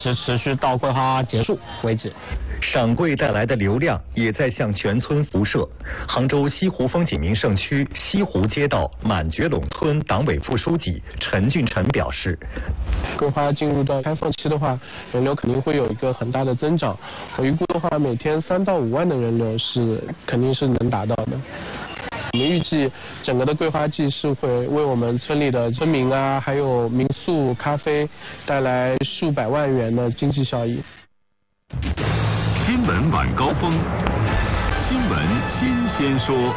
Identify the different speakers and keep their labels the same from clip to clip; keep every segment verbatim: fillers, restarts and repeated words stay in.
Speaker 1: 是持续到桂花结束为止。
Speaker 2: 赏桂带来的流量也在向全村辐射。杭州西湖风景名胜区西湖街道满觉陇村党委副书记陈俊臣表示，
Speaker 1: 桂花进入到开放期的话，人流肯定会有一个很大的增长。我预估的话，每天三到五万的人流是肯定是能达到的。我们预计整个的桂花季是会为我们村里的村民啊，还有民宿、咖啡带来数百万元的经济效益。
Speaker 3: 新闻晚高峰，新闻新鲜说。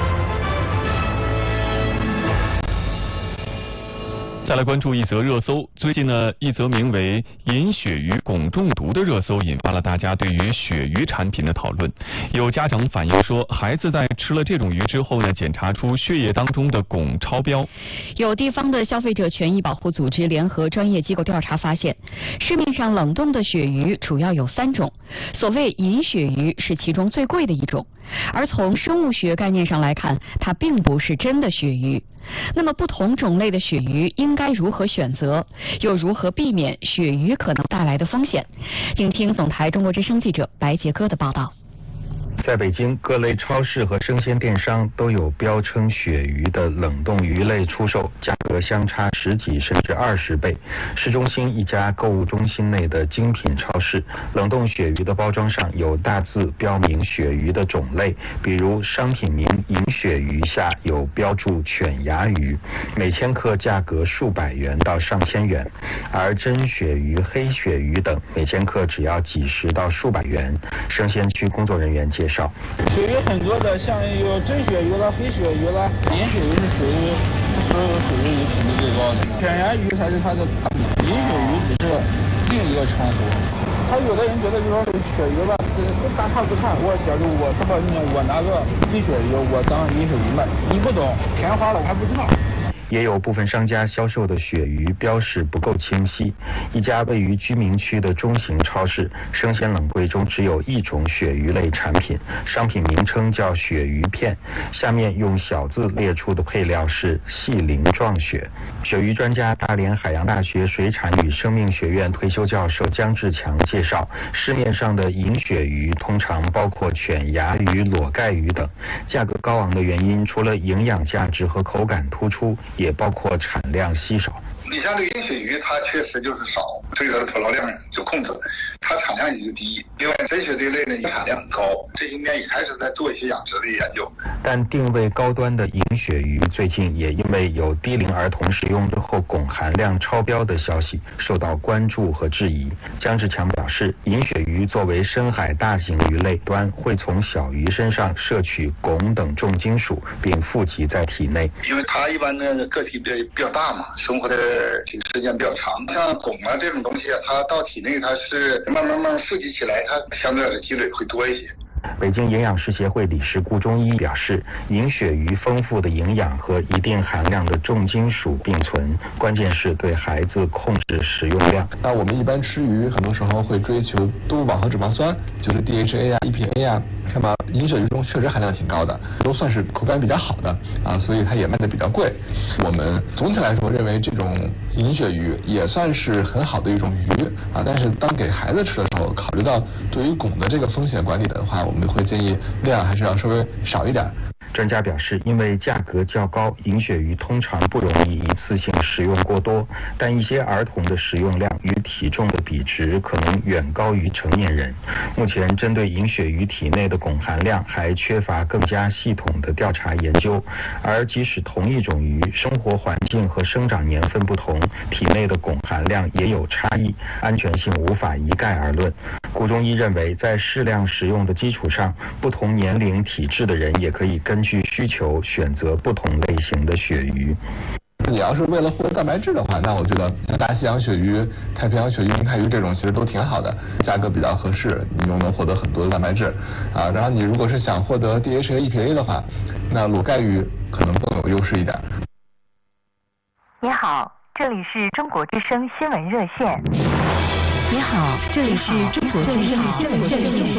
Speaker 3: 再来关注一则热搜，最近呢，一则名为“饮鳕鱼汞中毒”的热搜引发了大家对于鳕鱼产品的讨论。有家长反映说，孩子在吃了这种鱼之后呢，检查出血液当中的汞超标。
Speaker 4: 有地方的消费者权益保护组织联合专业机构调查发现，市面上冷冻的鳕鱼主要有三种，所谓银鳕鱼是其中最贵的一种。而从生物学概念上来看，它并不是真的鳕鱼。那么不同种类的鳕鱼应该如何选择，又如何避免鳕鱼可能带来的风险？请听总台中国之声记者白杰哥的报道。
Speaker 2: 在北京，各类超市和生鲜电商都有标称鳕鱼的冷冻鱼类出售，价格相差十几甚至二十倍。市中心一家购物中心内的精品超市，冷冻鳕鱼的包装上有大字标明鳕鱼的种类，比如商品名银鳕鱼下有标注犬牙鱼，每千克价格数百元到上千元，而真鳕鱼、黑鳕鱼等每千克只要几十到数百元。生鲜区工作人员介绍，
Speaker 5: 鳕鱼很多的，像有真鳕鱼了、黑鳕鱼了，银鳕鱼是属于所有鳕鱼里品质最高的，犬牙鱼才是它的大名，银鳕鱼只是另一个称呼。他有的人觉得就说鳕鱼吧，不大看不看，我假如我这么我拿个银鳕鱼，我当银鳕鱼卖，你不懂，钱花了还不知道。
Speaker 2: 也有部分商家销售的鳕鱼标示不够清晰。一家位于居民区的中型超市，生鲜冷柜中只有一种鳕鱼类产品，商品名称叫鳕鱼片，下面用小字列出的配料是细鳞状鳕。鳕鱼专家、大连海洋大学水产与生命学院退休教授姜志强介绍，市面上的银鳕鱼通常包括犬牙鱼、裸盖鱼等，价格高昂的原因除了营养价值和口感突出，也包括产量稀少。
Speaker 6: 你像这个银鳕鱼，它确实就是少，所以它的捕捞量有控制，它产量也就低。另外，真鳕这一类呢，产量高，这些年也开始在做一些养殖的研究。
Speaker 2: 但定位高端的银鳕鱼，最近也因为有低龄儿童食用之后汞含量超标的消息，受到关注和质疑。姜志强表示，银鳕鱼作为深海大型鱼类端，会从小鱼身上摄取汞等重金属，并富集在体内。
Speaker 6: 因为它一般的个体比比较大嘛，生活的这个时间比较长，像汞啊这种东西啊，它到体内它是慢慢慢富集起来，它相对的积累会多一些。
Speaker 2: 北京营养师协会理事顾中医表示，银鳕鱼丰富的营养和一定含量的重金属并存，关键是对孩子控制食用量。
Speaker 7: 那我们一般吃鱼，很多时候会追求动物饱和脂肪酸，就是 D H A 啊、E P A 啊，那么银鳕鱼中确实含量挺高的，都算是口感比较好的啊，所以它也卖的比较贵。我们总体来说认为这种银鳕鱼也算是很好的一种鱼啊，但是当给孩子吃的时候，考虑到对于汞的这个风险管理的话，我们会建议量还是要稍微少一点。
Speaker 2: 专家表示，因为价格较高，银鳕鱼通常不容易一次性食用过多，但一些儿童的食用量与体重的比值可能远高于成年人。目前针对银鳕鱼体内的汞含量还缺乏更加系统的调查研究，而即使同一种鱼，生活环境和生长年份不同，体内的汞含量也有差异，安全性无法一概而论。顾中医认为，在适量食用的基础上，不同年龄体质的人也可以根据需求选择不同类型的鳕鱼。
Speaker 7: 你要是为了获得蛋白质的话，那我觉得像大西洋鳕鱼、太平洋鳕鱼、银泰鱼这种其实都挺好的，价格比较合适，你又能获得很多的蛋白质啊。然后你如果是想获得 D H A、E P A 的话，那裸盖鱼可能更有优势一点。
Speaker 8: 你好，这里是中国之声新闻热线。
Speaker 4: 你好，这里是中国之声新闻热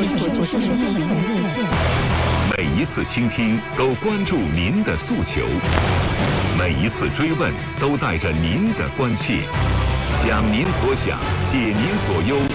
Speaker 4: 线。
Speaker 3: 每一次倾听都关注您的诉求，每一次追问都带着您的关切，想您所想，解您所忧，